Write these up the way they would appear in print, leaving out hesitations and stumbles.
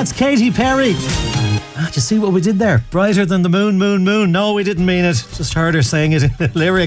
That's Katy Perry. Did you see what we did there? Brighter than the moon, moon, moon. No, we didn't mean it. Just heard her saying it in the lyric.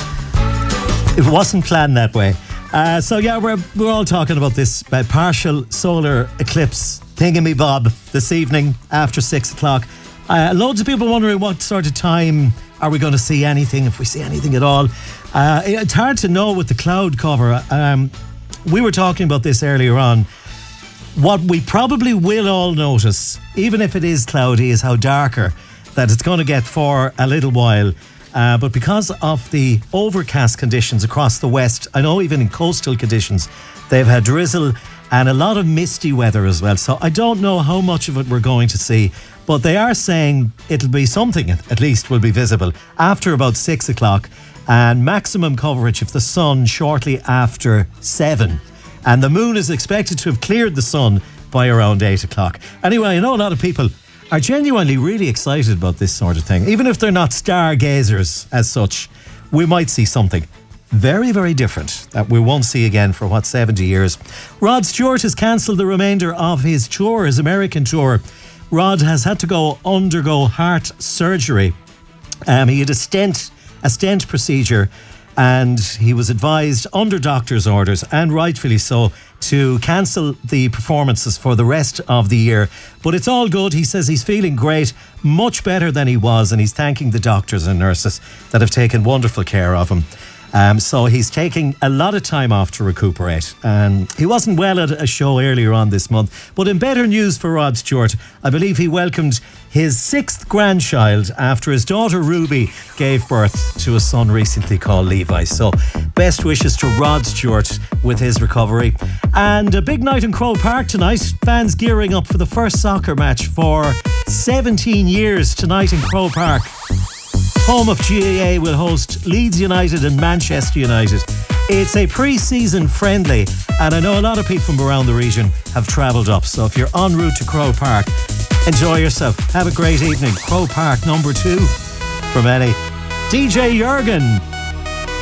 It wasn't planned that way. So yeah, we're all talking about this partial solar eclipse thingamy-bob this evening after 6 o'clock. Loads of people wondering what sort of time are we going to see anything, if we see anything at all. It's hard to know with the cloud cover. We were talking about this earlier on. What we probably will all notice, even if it is cloudy, is how darker that it's going to get for a little while. But because of the overcast conditions across the west, I know even in coastal conditions, they've had drizzle and a lot of misty weather as well. So I don't know how much of it we're going to see, but they are saying it'll be something, at least will be visible after about 6 o'clock, and maximum coverage of the sun shortly after 7. And the moon is expected to have cleared the sun by around 8 o'clock. Anyway, I know a lot of people are genuinely really excited about this sort of thing. Even if they're not stargazers as such, we might see something very, very different that we won't see again for 70 years. Rod Stewart has cancelled the remainder of his tour, his American tour. Rod has had to undergo heart surgery. He had a stent procedure, and he was advised under doctor's orders, and rightfully so, to cancel the performances for the rest of the year. But it's all good. He says he's feeling great, much better than he was, and he's thanking the doctors and nurses that have taken wonderful care of him. So he's taking a lot of time off to recuperate. He wasn't well at a show earlier on this month, but in better news for Rod Stewart, I believe he welcomed his 6th grandchild after his daughter Ruby gave birth to a son recently called Levi. So best wishes to Rod Stewart with his recovery. And a big night in Croke Park tonight. Fans gearing up for the first soccer match for 17 years tonight in Croke Park. Home of GAA will host Leeds United and Manchester United. It's a pre-season friendly, and I know a lot of people from around the region have travelled up. So if you're en route to Croke Park, enjoy yourself. Have a great evening. Croke Park number 2 from Eddie. DJ Jurgen.